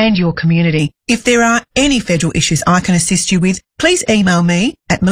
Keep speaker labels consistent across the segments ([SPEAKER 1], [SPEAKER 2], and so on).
[SPEAKER 1] and your community. If there are any federal issues I can assist you with, please email me at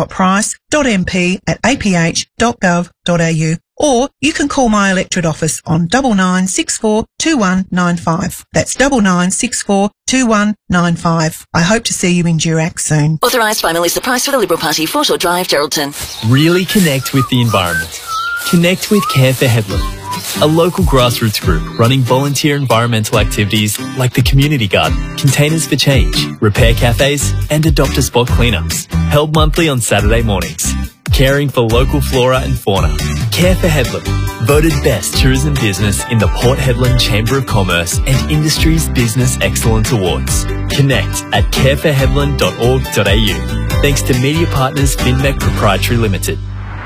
[SPEAKER 1] melissa.price.mp@aph.gov.au, or you can call my electorate office on 9964 2195. That's 9964 2195. I hope to see you in Durack soon.
[SPEAKER 2] Authorised by Melissa Price for the Liberal Party, Foreshore Drive, Geraldton.
[SPEAKER 3] Really connect with the environment. Connect with Care for Headland, a local grassroots group running volunteer environmental activities like the Community Garden, Containers for Change, repair cafes and Adopt a Spot cleanups, held monthly on Saturday mornings. Caring for local flora and fauna. Care for Headland, voted best tourism business in the Port Hedland Chamber of Commerce and Industries Business Excellence Awards. Connect at careforheadland.org.au. Thanks to media partners Finmec Proprietary Limited.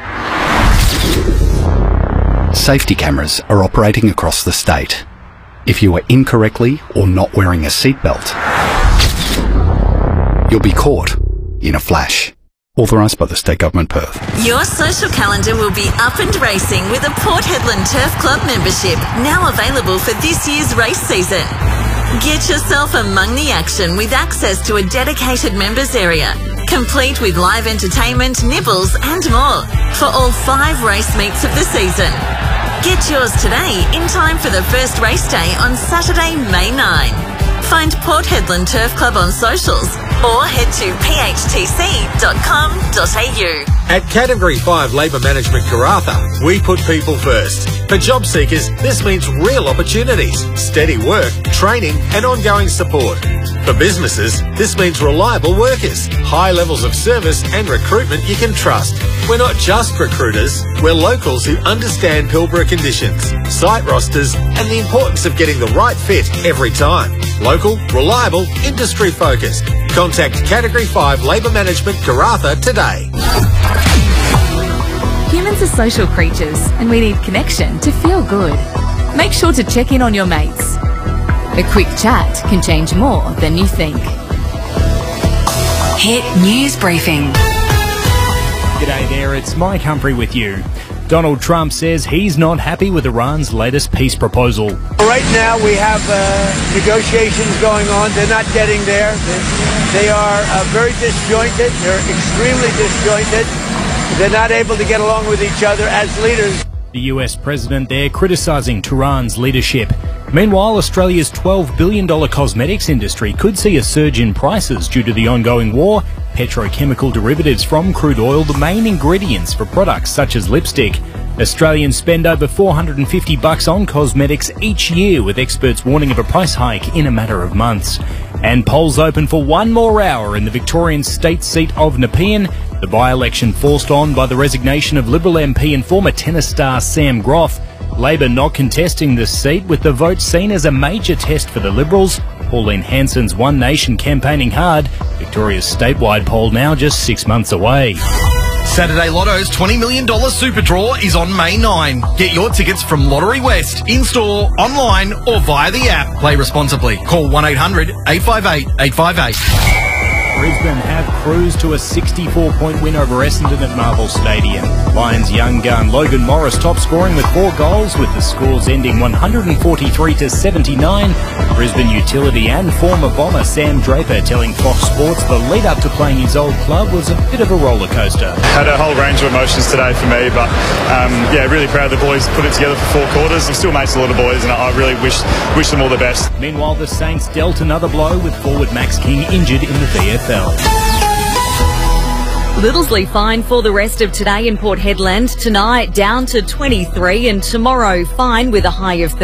[SPEAKER 4] Safety cameras are operating across the state. If you are incorrectly or not wearing a seatbelt, you'll be caught in a flash. Authorised by the State Government, Perth.
[SPEAKER 2] Your social calendar will be up and racing with a Port Hedland Turf Club membership, now available for this year's race season. Get yourself among the action with access to a dedicated members area, complete with live entertainment, nibbles and more for all 5 race meets of the season. Get yours today in time for the first race day on Saturday, May 9. Find Port Hedland Turf Club on socials or head to phtc.com.au.
[SPEAKER 5] At Category 5 Labour Management Karratha, we put people first. For job seekers, this means real opportunities, steady work, training and ongoing support. For businesses, this means reliable workers, high levels of service and recruitment you can trust. We're not just recruiters, we're locals who understand Pilbara conditions, site rosters and the importance of getting the right fit every time. Local, reliable, industry focused. Contact Category 5 Labour Management Karratha today.
[SPEAKER 6] Humans are social creatures and we need connection to feel good. Make sure to check in on your mates. A quick chat can change more than you think.
[SPEAKER 2] Hit News Briefing.
[SPEAKER 7] G'day there, it's Mike Humphrey with you. Donald Trump says he's not happy with Iran's latest peace proposal.
[SPEAKER 8] Right now we have negotiations going on. They're not getting there. They are very disjointed. They're extremely disjointed. They're not able to get along with each other as leaders.
[SPEAKER 7] The US president there criticising Tehran's leadership. Meanwhile, Australia's $12 billion cosmetics industry could see a surge in prices due to the ongoing war. Petrochemical derivatives from crude oil, the main ingredients for products such as lipstick. Australians spend over $450 on cosmetics each year, with experts warning of a price hike in a matter of months. And polls open for one more hour in the Victorian state seat of Nepean. The by-election forced on by the resignation of Liberal MP and former tennis star Sam Groff. Labor not contesting this seat, with the vote seen as a major test for the Liberals. Pauline Hanson's One Nation campaigning hard. Victoria's statewide poll now just 6 months away.
[SPEAKER 9] Saturday Lotto's $20 million Super Draw is on May 9. Get your tickets from Lottery West, in-store, online or via the app. Play responsibly. Call 1-800-858-858.
[SPEAKER 7] Brisbane have cruised to a 64-point win over Essendon at Marvel Stadium. Lions young gun Logan Morris top scoring with 4 goals, with the scores ending 143-79. Brisbane utility and former Bomber Sam Draper telling Fox Sports the lead up to playing his old club was a bit of a roller coaster.
[SPEAKER 10] Had a whole range of emotions today for me, but yeah, really proud the boys put it together for 4 quarters. I'm still mates with a lot of boys, and I really wish them all the best.
[SPEAKER 7] Meanwhile, the Saints dealt another blow with forward Max King injured in the VFL.
[SPEAKER 6] Littlesley fine for the rest of today in Port Hedland. Tonight down to 23 and tomorrow fine with a high of 30.